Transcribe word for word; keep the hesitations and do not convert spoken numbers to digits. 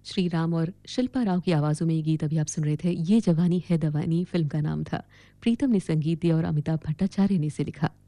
श्री राम और शिल्पा राव की आवाज़ों में ये गीत अभी आप सुन रहे थे। ये जवानी है दीवानी फ़िल्म का नाम था। प्रीतम ने संगीत दिया और अमिताभ भट्टाचार्य ने इसे लिखा।